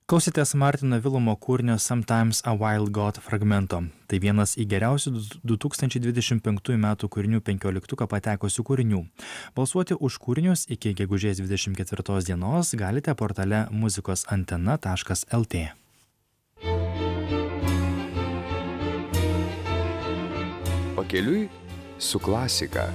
Klausėtės Martino Vilumo kūrinio Sometimes a Wild God fragmento. Tai vienas į geriausių 2025 metų kūrinių 15 patekusių kūrinių. Balsuoti už kūrinius iki gegužės 24 dienos galite portale muzikosantena.lt. Pakeliui su klasika.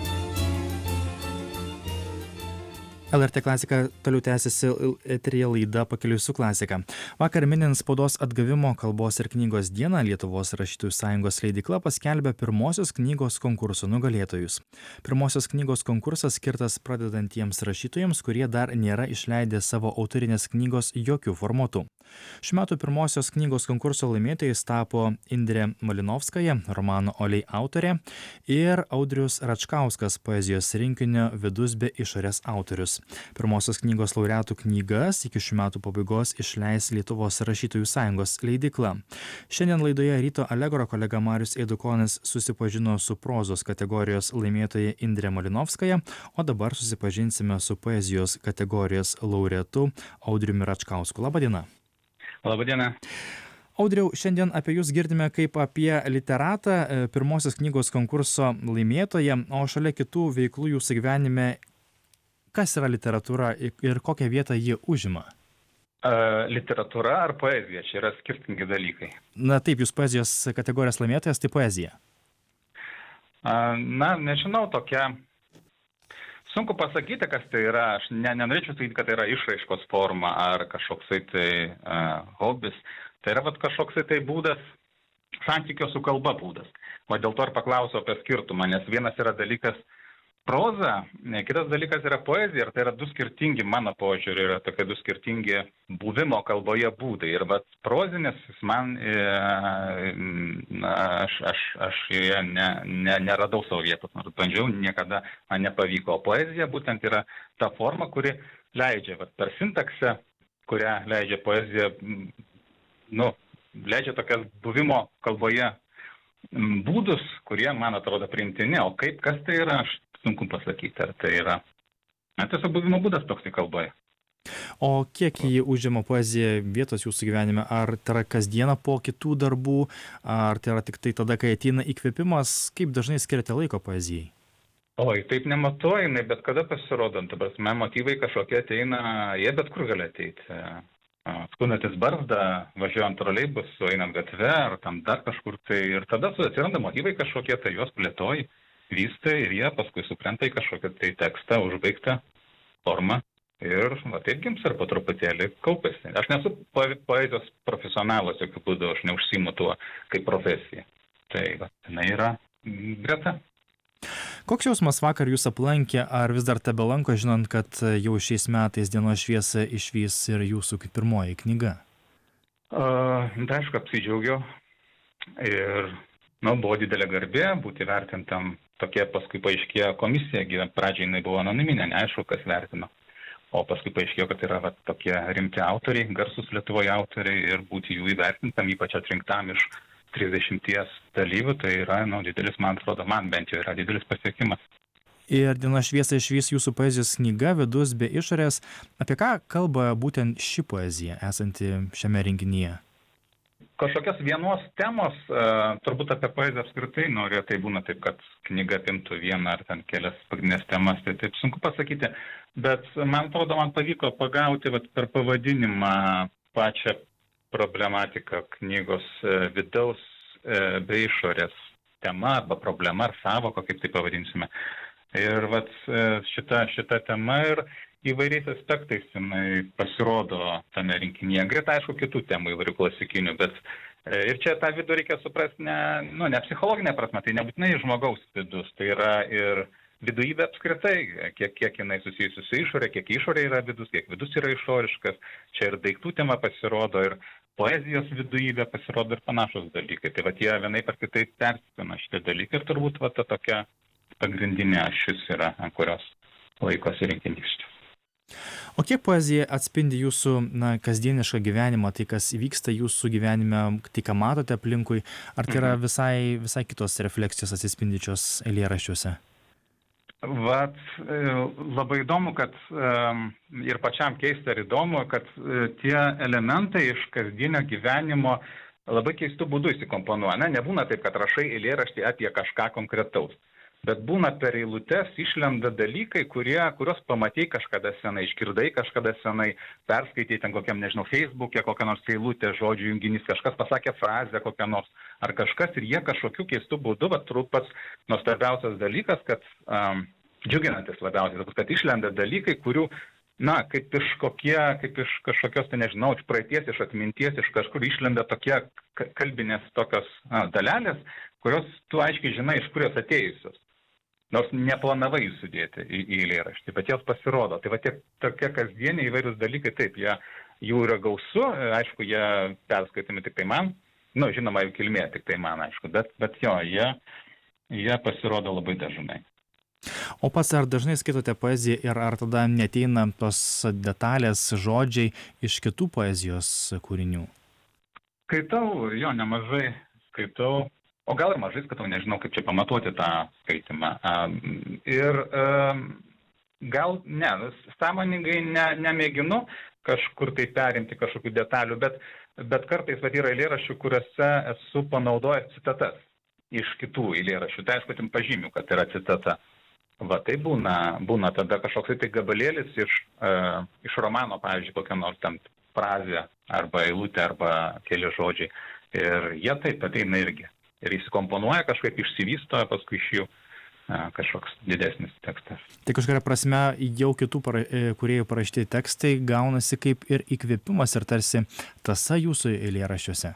LRT klasika toliau tęsiasi eteryje laida Pakeliui su klasika. Vakar minint spaudos atgavimo kalbos ir knygos dieną Lietuvos rašytojų sąjungos leidykla paskelbė pirmosios knygos konkurso nugalėtojus. Pirmosios knygos konkursas skirtas pradedantiems rašytojams, kurie dar nėra išleidę savo autorinės knygos jokių formatų. Šių metų pirmosios knygos konkurso laimėtojais tapo Indrė Malinovskaja, romano Oliai autorė, ir Audrius Račkauskas, poezijos rinkinio Vidus be išorės autorius. Pirmosios knygos laureatų knygas iki šių metų pabaigos išleis Lietuvos rašytojų sąjungos leidykla. Šiandien laidoje Ryto Allegro kolega Marius Eidukonis susipažino su prozos kategorijos laimėtoja Indrė Malinovskaja, o dabar susipažinsime su poezijos kategorijos laureatu Audriumi Račkausku. Labą dieną. Labadiena. Audriau, šiandien apie jūs girdime kaip apie literatą, pirmosios knygos konkurso laimėtoją, o šalia kitų veiklų jūsų gyvenime, kas yra literatūra ir kokią vietą ji užima? Literatūra ar poezija? Čia yra skirtingi dalykai. Na taip, jūs poezijos kategorijos laimėtojas, tai poezija. Nežinau, tokia... Sunku pasakyti, kas tai yra. Aš nenorėčiau sakyti, kad tai yra išraiškos forma ar kažkoksai tai hobis. Tai yra kažkoksai tai būdas, santykio su kalba būdas. O dėl to ir paklausiau apie skirtumą, nes vienas yra dalykas proza, kitas dalykas yra poezija, ir tai yra du skirtingi, mano požiūrį, yra tokie du skirtingi buvimo kalboje būdai. Ir prozinis, man, aš joje neradau savo vietos, nors bandžiau, niekada man nepavyko. O poezija būtent yra ta forma, kuri leidžia, per sintaksę, kurią leidžia poezija, leidžia tokias buvimo kalboje būdus, kurie, man atrodo, priimtini. O kas tai yra, aš sunku pasakyti, ar tai yra tiesiog buvimo būdas toks į kalboje. O kiek jį užima poezija vietos jūsų gyvenime? Ar tai yra kasdieną po kitų darbų, ar tai yra tik tai tada, kai ateina įkvėpimas? Kaip dažnai skiriate laiko poezijai? Oi, taip nematuoju, jinai bet kada pasirodo. Ta prasme, motyvai kažkokie ateina, jie bet kur gali ateiti. Skundantis barzdą, važiuojant troleibusu, einant gatve, ar tam dar kažkur tai. Ir tada atsiranda motyvai kažkokie, tai juos plėtoji, vystai ir jie paskui sukrenta į kažkokią tai tekstą, užbaigtą formą. Ir taip gims ir po truputėlį kaupėsi. Aš nesu poezijos profesionalas, jokių būdų, aš neužsiimu tuo kaip profesija. Tai jinai yra greta. Koks jausmas vakar jūs aplankė, ar vis dar tebelanko, žinant, kad jau šiais metais dienos šviesą išvys ir jūsų kaip pirmoji knyga? Aišku, apsidžiaugiau. Ir buvo didelė garbė būti vertintam. Tokie paskui paaiškėjo komisija, pradžiai jinai buvo anoniminė, neaišku, kas vertino. O paskui paaiškėjo, kad yra tokie rimti autoriai, garsus Lietuvoje autoriai, ir būti jų įvertintam, ypač atrinktam iš 30 dalyvių, tai yra didelis, man atrodo, man bent jau yra didelis pasiekimas. Ir dienos šviesą išvys jūsų poezijos knyga Vidus be išorės. Apie ką kalba būtent ši poezija esanti šiame renginyje? Kažkokios vienos temos, turbūt apie poeziją apskritai tai būna taip, kad knyga apimtų vieną ar ten kelias pagrindinės temas, tai taip sunku pasakyti, bet man atrodo, man pavyko pagauti per pavadinimą pačią problematiką knygos vidaus be išorės tema arba problema ar sąvoka, kaip tai pavadinsime. Ir šita tema ir įvairiais aspektais jinai pasirodo tame rinkinyje. Greta, aišku, kitų temų įvairių klasikinių, bet ir čia tą vidų reikia suprasti ne psichologinė prasme, tai nebūtinai žmogaus vidus, tai yra ir vidujybė apskritai, kiek jinai susijusi su išorė, kiek išorė yra vidus, kiek vidus yra išoriškas. Čia ir daiktų tema pasirodo, ir poezijos vidujybė pasirodo, ir panašus dalykai. Tai jie vienaip ar kitaip persipina šitie dalykai, ir turbūt ta tokia pagrindinė ašis yra, ant kurios laikosi rinkinys. O kiek poezija atspindi jūsų kasdienišką gyvenimą, tai kas vyksta jūsų gyvenime, tai ką matote aplinkui, ar tai yra visai kitos refleksijos atsispindičios eilėraščiuose? Vat, labai įdomu, kad ir pačiam keista ir įdomu, kad tie elementai iš kasdienio gyvenimo labai keistų būdų įsikomponuoja. Nebūna taip, kad rašai eilėraštį apie kažką konkretaus. Bet būna per eilutes išlenda dalykai, kuriuos pamatei kažkada senai, išgirdai kažkada senai, perskaitai ten kokiam, nežinau, Facebook'e, kokią nors eilutę, žodžių junginys, kažkas pasakė frazę kokią nors, ar kažkas ir jie kažkokiu keistų būdu, turbūt pats nuostabiausias dalykas, kad džiuginantis labiausiai, kad išlenda dalykai, kurių, kaip iš kažkokios, tai nežinau, iš praeities, iš atminties, iš kažkur išlenda tokie kalbinės tokios dalelės, kurios tu aiškiai žinai, iš kurios atėjusios. Nors neplanavai jų sudėti į eilėraštį, bet jos pasirodo. Tai va tokie kasdieniai įvairius dalykai, taip, jų yra gausu, aišku, jie perskaitami tik tai man, žinoma, jų kilmė tik tai man, aišku, bet jo, jie pasirodo labai dažnai. O pats ar dažnai skaitote poeziją ir ar tada neteina tos detalės, žodžiai iš kitų poezijos kūrinių? Skaitau, jo, nemažai skaitau. O gal ir mažai skaitau, nežinau, kaip čia pamatuoti tą skaitimą. Ir gal, sąmoningai nemėginu kažkur tai perimti kažkokių detalių, bet kartais yra eilėraščių, kuriuose esu panaudojęs citatas iš kitų eilėraščių. Tai aišku, tim pažymiu, kad yra citata. Tai būna tada kažkoks tai gabalėlis iš romano, pavyzdžiui, kokia nors ten frazė arba eilutė arba keli žodžiai. Ir jie taip ateina irgi. Ir įsikomponuoja kažkaip, išsivysto, paskui iš jų kažkoks didesnis tekstas. Tai kažkuria prasme jau kitų kūrėjų parašyti tekstai gaunasi kaip ir įkvėpimas ir tarsi tąsa jūsų eilėraščiuose?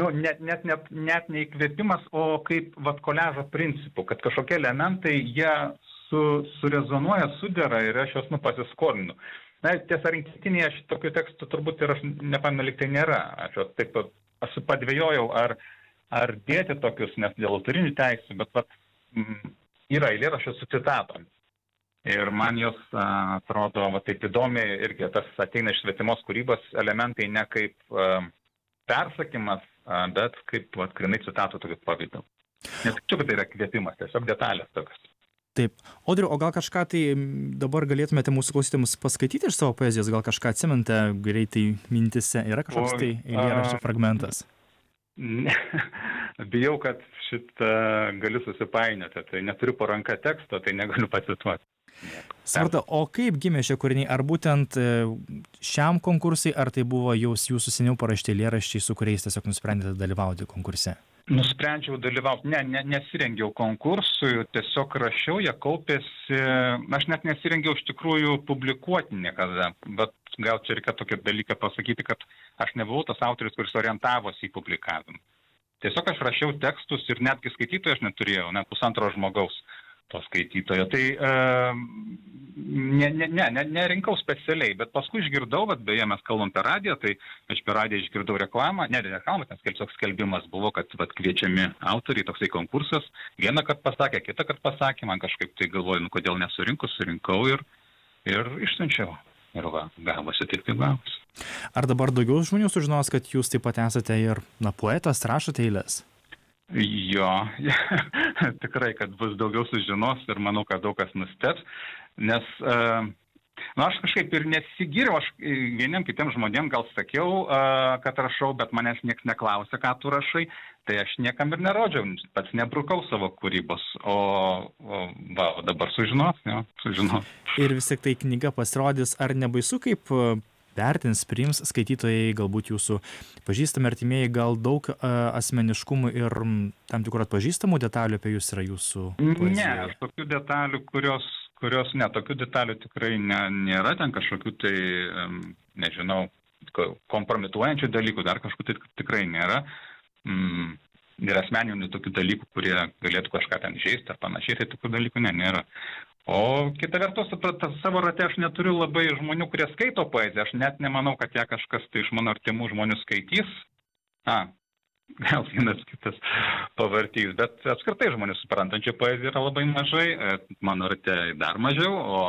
Net ne įkvėpimas, o kaip koliažo principu, kad kažkokie elementai jie surezonuoja, sudera ir aš juos pasiskolinu. Tiesa, rinkitinėje tokių tekstų turbūt ir aš nepamenu, lyg tai nėra. Aš taip padvejojau, ar dėti tokius, nes dėl autorinių teisių, bet yra eilėraščių su citatomis. Ir man jos atrodo taip įdomiai, irgi tas ateina iš svetimos kūrybos elementai ne kaip persakymas, bet kaip grinai citatų tokių pavyzdžių. Nesakyčiau, kad tai yra kvietimas, tiesiog detalės tokios. Taip. Audriau, o gal kažką tai dabar galėtumėte mūsų klausytėms paskaityti iš savo poezijos, gal kažką atsimenate greitai mintise, yra kažkoks tai eilėraščio fragmentas? Ne, bijau, kad šitą galiu susipainioti, tai neturiu po ranka teksto, tai negaliu pacituoti. Svarta, o kaip gimė šie kūriniai? Ar būtent šiam konkursai, ar tai buvo jūsų seniau parašyti eilėraščiai, su kuriais tiesiog nusprendėte dalyvauti konkurse? Nusprendžiau dalyvauti, nesirengiau konkursui, tiesiog rašiau, jie kaupėsi, aš net nesirengiau iš tikrųjų publikuoti niekada, bet gal čia reikia tokį dalyką pasakyti, kad aš nebuvau tas autorius, kuris orientavosi į publikavimą. Tiesiog aš rašiau tekstus ir netgi skaitytojo aš neturėjau, net pusantro žmogaus to skaitytojo. Tai nerinkau specialiai, bet paskui išgirdau, beje, mes kalbam per radiją, tai aš per radiją išgirdau reklamą, nes toks skelbimas buvo, kad kviečiami autoriai, toksai konkursas, vieną kartą pasakė, kitą kartą pasakė, man kažkaip tai galvoju, kodėl surinkau ir išsiunčiau. Ir gavosi taip, kaip gavosi. Ar dabar daugiau žmonių sužinos, kad jūs taip pat esate ir poetas, rašote eiles? Jo, tikrai, kad bus daugiau sužinos ir manau, kad daug kas nustebs, nes aš kažkaip ir nesigiriau, aš vieniem kitiem žmonėm gal sakiau, kad rašau, bet manęs nieks neklausė, ką tu rašai, tai aš niekam ir nerodžiau, pats nebrukau savo kūrybos, o dabar sužinos. Ir vis tik tai knyga pasirodys, ar nebaisu, kaip vertins, priims skaitytojai, galbūt jūsų pažįstami artimieji, gal daug asmeniškumų ir tam tikrų atpažįstamų detalių apie jūs yra jūsų poezijoje? Ne, tokių detalių, tokių detalių tikrai nėra, ten kažkokių tai, nežinau, kompromituojančių dalykų, dar kažkokių tai tikrai nėra. Ir asmeninių tokių dalykų, kurie galėtų kažką ten žaisti ar panašiai, tai tokių dalykų nėra. O kita vertus, savo rate aš neturiu labai žmonių, kurie skaito poeziją. Aš net nemanau, kad ją kažkas tai iš mano artimų žmonių skaitys. Gal vienas kitas pavartys. Bet apskritai žmonių suprantančių poeziją yra labai mažai. Mano rate dar mažiau. O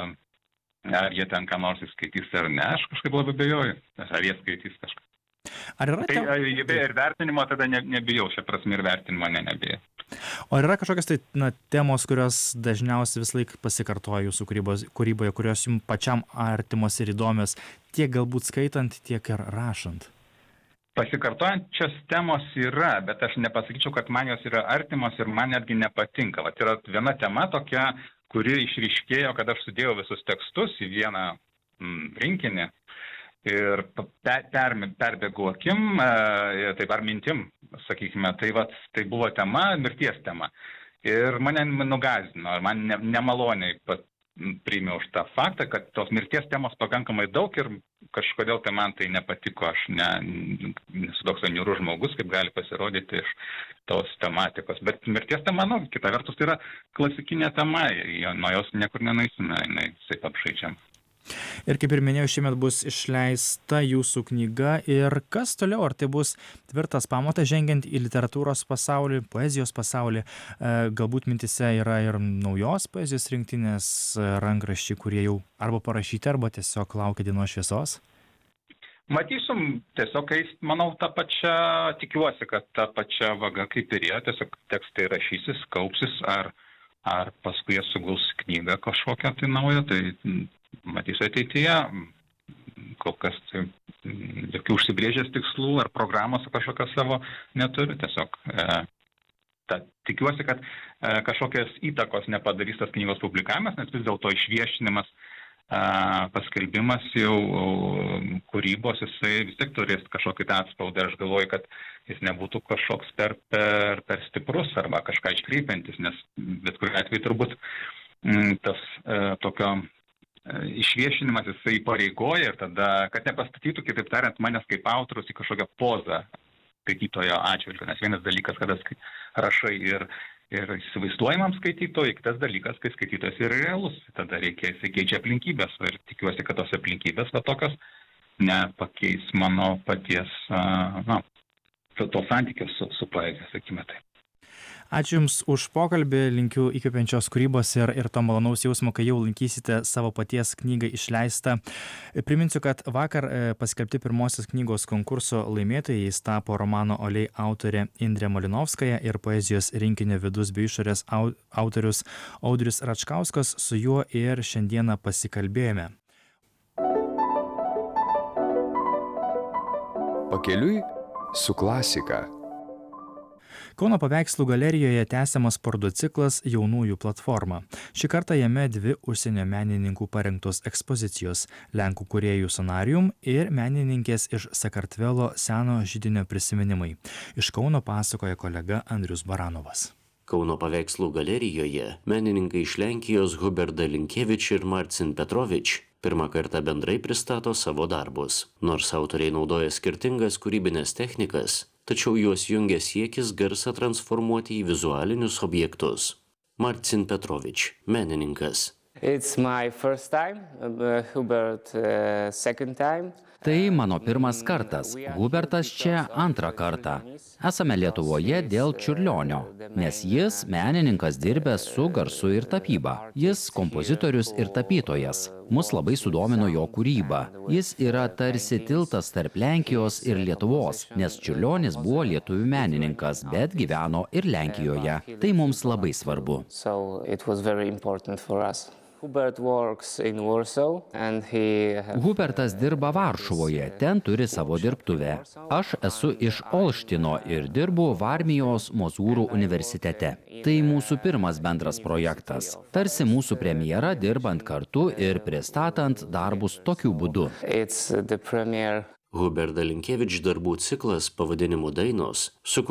ar jie ten ką nors skaitys ar ne, aš kažkaip labai bejoju. Ar jie skaitys kažką. Ar yra Tai ir vertinimo tada nebijau, šią prasme ir vertinimo nebijau. O yra kažkokios tai temos, kurios dažniausiai vis laik pasikartoja jūsų kūryboje, kurios jums pačiam artimos ir įdomios, tiek galbūt skaitant, tiek ir rašant? Pasikartojančios temos yra, bet aš nepasakyčiau, kad man jos yra artimos ir man netgi nepatinka. Vat yra viena tema tokia, kuri išryškėjo, kad aš sudėjau visus tekstus į vieną rinkinį ir perbėgu akim, taip ar mintim, sakykime, tai buvo tema, mirties tema. Ir mane nugąsdino, man nemaloniai priėmiau už tą faktą, kad tos mirties temos pakankamai daug ir kažkodėl tai man tai nepatiko. Aš nesu toks niūrus žmogus, kaip gali pasirodyti iš tos tematikos. Bet mirties tema, kita vertus, tai yra klasikinė tema, nuo jos niekur nenaisime, jinai taip apžaidžiam. Ir kaip ir minėjau, šiemet bus išleista jūsų knyga ir kas toliau, ar tai bus tvirtas pamatas žengiant į literatūros pasaulį, poezijos pasaulį, galbūt mintise yra ir naujos poezijos rinktinės rankraščiai, kurie jau arba parašyti, arba tiesiog laukia dienos šviesos? Matysim, tiesiog, manau, tikiuosi, kad ta pačia vaga kaip ir jie, tiesiog tekstai rašysis, kaupsis, ar paskui jie suguls knygą kažkokią tai naują, tai matysiu ateityje, kol kas tai jokių užsibrėžęs tikslų ar programos kažkokios savo neturiu, tiesiog tikiuosi, kad kažkokios įtakos nepadarys tas knygos publikavimas, nes vis dėlto išviešinimas, paskelbimas jau kūrybos, jisai vis tiek turės kažkokį tą atspaudą. Aš galvoju, kad jis nebūtų kažkoks per stiprus arba kažką iškreipiantis, nes bet kuriuo atveju turbūt tas tokio išviešinimas jisai pareigoja ir tada, kad nepastatytų, kitaip tariant, manęs kaip autorius į kažkokią pozą skaitytojo atžvilgiu. Nes vienas dalykas, kada rašai ir įsivaizduojamam skaitytojui, kitas dalykas, kai skaitytojas yra realus. Tada jisai keičia aplinkybės ir tikiuosi, kad tos aplinkybės tokios nepakeis mano paties to santykio su poezija, sakykime taip. Ačiū Jums už pokalbį, linkiu įkvepiančios kūrybos ir to malonaus jausmo, kai jau lankysite savo paties knygą išleistą. Priminsiu, kad vakar paskelbti pirmosios knygos konkurso laimėtojais tapo romano Oliai autorė Indrė Malinovskaja ir poezijos rinkinio Vidus bei išorės autorius Audrius Račkauskas, su juo ir šiandieną pasikalbėjome. Pakeliui su klasika. Kauno paveikslų galerijoje tęsiamas parodų ciklas Jaunųjų platforma. Šį kartą jame 2 užsienio menininkų parengtos ekspozicijos – Lenkų kūrėjų Sonarium ir menininkės iš Sakartvelo Seno židinio prisiminimai. Iš Kauno pasakoja kolega Andrius Baranovas. Kauno paveikslų galerijoje menininkai iš Lenkijos Hubert Dalinkievič ir Marcin Petrovič pirmą kartą bendrai pristato savo darbus. Nors autoriai naudoja skirtingas kūrybinės technikas, tačiau juos jungia siekis garsą transformuoti į vizualinius objektus. Marcin Petrovič, menininkas. It's my first time, Hubert second time. Tai mano pirmas kartas, Hubertas čia antrą kartą. Esame Lietuvoje dėl Čiurlionio, nes jis menininkas dirbęs su garsu ir tapyba. Jis kompozitorius ir tapytojas. Mus labai sudomino jo kūryba. Jis yra tarsi tiltas tarp Lenkijos ir Lietuvos, nes Čiurlionis buvo lietuvių menininkas, bet gyveno ir Lenkijoje. Tai mums labai svarbu. Hubertas dirba Varšuvoje, ten turi savo dirbtuvę. Aš esu iš Olštino ir dirbu Varmijos Mozūrų universitete. Tai mūsų pirmas bendras projektas. Tarsi mūsų premjera dirbant kartu ir pristatant darbus tokiu būdu. Hubert Dalinkievič darbų ciklas pavadinimu Dainos